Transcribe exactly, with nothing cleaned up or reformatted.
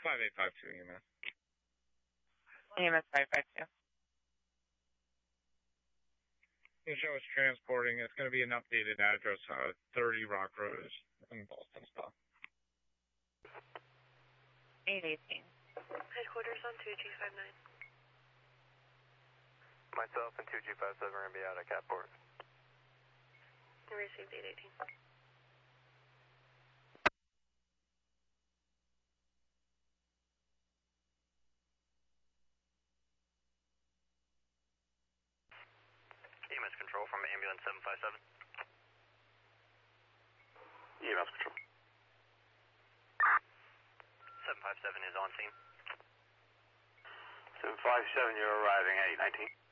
five eight five two E M S. E M S five five two. The show is transporting. It's going to be an updated address, uh, thirty Rock Road in Boston stop. eight eighteen. Headquarters on two G five nine. Myself and two G five seven are going to be out at Catport. I received eight eighteen. E M S control from ambulance seven five seven. E M S control. seven five seven is on scene. seven five seven, you're arriving at eight nineteen.